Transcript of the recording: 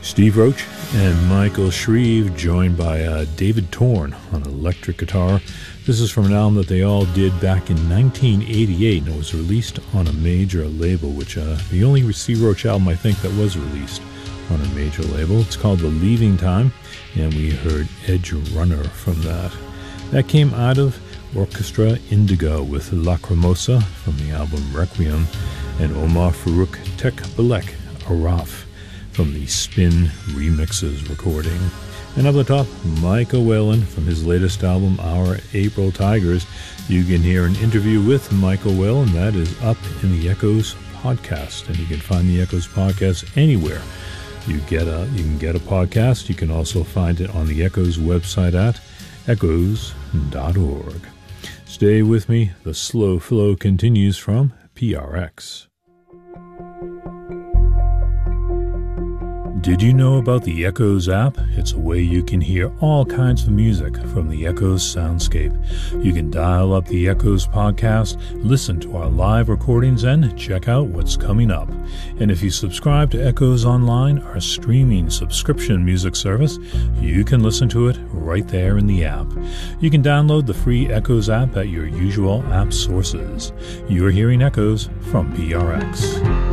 Steve Roach and Michael Shreve, joined by David Torn on electric guitar. This is from an album that they all did back in 1988, and it was released on a major label, which the only Steve Roach album I think that was released on a major label. It's called The Leaving Time, and we heard Edge Runner from that. That came out of Orchestra Indigo with Lacrimosa from the album Requiem, and Omar Farouk Tek Belek Araf from the Spin Remixes recording. And up the top, Micah Whalen from his latest album, Our April Tigers. You can hear an interview with Micah Whalen. That is up in the Echoes podcast, and you can find the Echoes podcast anywhere you can get a podcast. You can also find it on the Echoes website at echoes.org. Stay with me. The slow flow continues from PRX. Did you know about the Echoes app? It's a way you can hear all kinds of music from the Echoes soundscape. You can dial up the Echoes podcast, listen to our live recordings, and check out what's coming up. And if you subscribe to Echoes Online, our streaming subscription music service, you can listen to it right there in the app. You can download the free Echoes app at your usual app sources. You're hearing Echoes from PRX.